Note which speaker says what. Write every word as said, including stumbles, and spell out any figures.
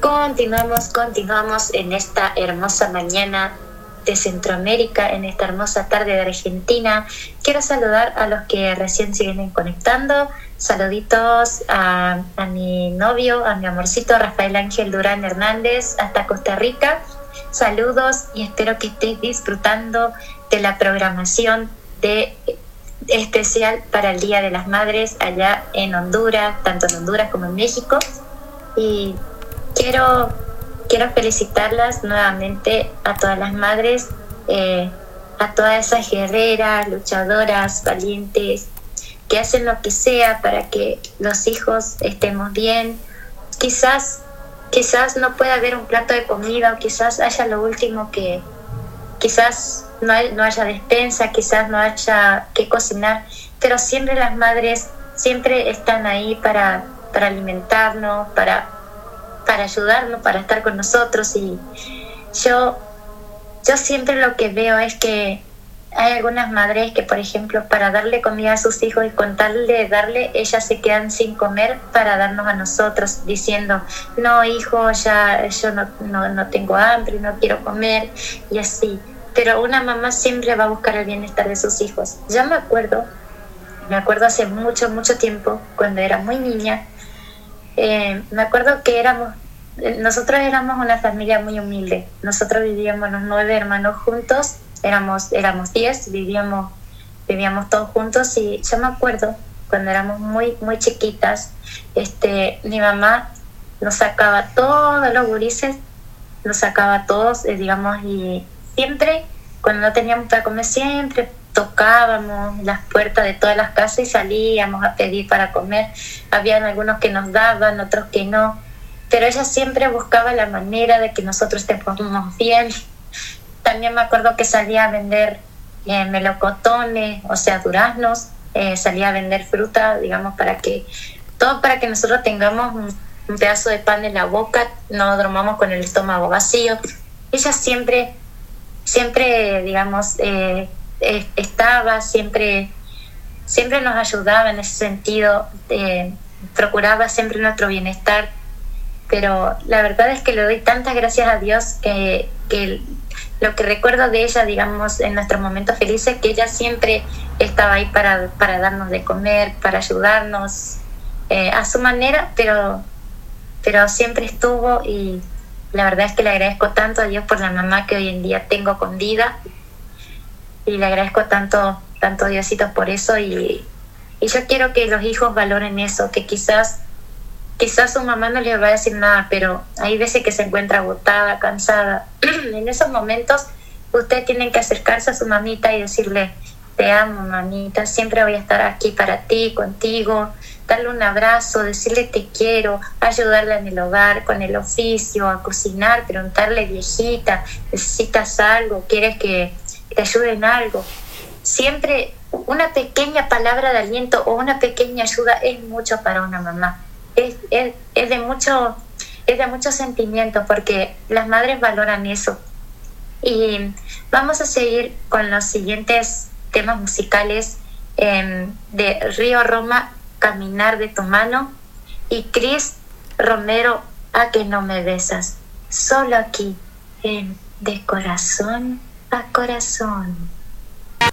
Speaker 1: Continuamos, continuamos en esta hermosa mañana de Centroamérica, en esta hermosa tarde de Argentina. Quiero saludar a los que recién se vienen conectando. Saluditos a, a mi novio, a mi amorcito Rafael Ángel Durán Hernández, hasta Costa Rica. Saludos y espero que estés disfrutando de la programación de especial para el Día de las Madres allá en Honduras, tanto en Honduras como en México. Y quiero, quiero felicitarlas nuevamente a todas las madres, eh, a todas esas guerreras, luchadoras, valientes, que hacen lo que sea para que los hijos estemos bien. Quizás, quizás no pueda haber un plato de comida, o quizás haya lo último que, quizás no, hay, no haya despensa, quizás no haya que cocinar, pero siempre las madres siempre están ahí para, para alimentarnos, para para ayudarnos, para estar con nosotros. Y yo, yo siempre lo que veo es que hay algunas madres que, por ejemplo, para darle comida a sus hijos y con tal de darle, ellas se quedan sin comer para darnos a nosotros, diciendo, no hijo, ya yo no, no, no tengo hambre, no quiero comer, y así. Pero una mamá siempre va a buscar el bienestar de sus hijos. Yo me acuerdo, me acuerdo hace mucho, mucho tiempo, cuando era muy niña, Eh, me acuerdo que éramos, nosotros éramos una familia muy humilde. Nosotros vivíamos los nueve hermanos juntos, éramos, éramos diez, vivíamos, vivíamos todos juntos. Y yo me acuerdo cuando éramos muy, muy chiquitas, este, mi mamá nos sacaba todos los gurises, nos sacaba todos, eh, digamos, y siempre, cuando no teníamos para comer, siempre tocábamos las puertas de todas las casas y salíamos a pedir para comer. Habían algunos que nos daban, otros que no, pero ella siempre buscaba la manera de que nosotros estemos bien. También me acuerdo que salía a vender eh, melocotones, o sea, duraznos, eh, salía a vender fruta, digamos, para que todo para que nosotros tengamos un, un pedazo de pan en la boca, no dormamos con el estómago vacío. Ella siempre, siempre, digamos, eh, estaba, siempre, siempre nos ayudaba en ese sentido, eh, procuraba siempre nuestro bienestar. Pero la verdad es que le doy tantas gracias a Dios que, que lo que recuerdo de ella, digamos, en nuestros momentos felices, que ella siempre estaba ahí para, para darnos de comer, para ayudarnos eh, a su manera, pero, pero siempre estuvo. Y la verdad es que le agradezco tanto a Dios por la mamá que hoy en día tengo con vida. Y le agradezco tanto, tanto Diosito por eso. Y, y yo quiero que los hijos valoren eso, que quizás, quizás su mamá no les va a decir nada, pero hay veces que se encuentra agotada, cansada. En esos momentos ustedes tienen que acercarse a su mamita y decirle, te amo mamita, siempre voy a estar aquí para ti, contigo, darle un abrazo, decirle te quiero, ayudarla en el hogar, con el oficio, a cocinar, preguntarle, viejita, ¿necesitas algo? ¿Quieres que te ayude en algo? Siempre una pequeña palabra de aliento o una pequeña ayuda es mucho para una mamá. Es, es, es de mucho, es de mucho sentimiento, porque las madres valoran eso. Y vamos a seguir con los siguientes temas musicales eh, de Río Roma, Caminar de tu mano, y Cris Romero, A que no me besas, solo aquí en De Corazón a Corazón.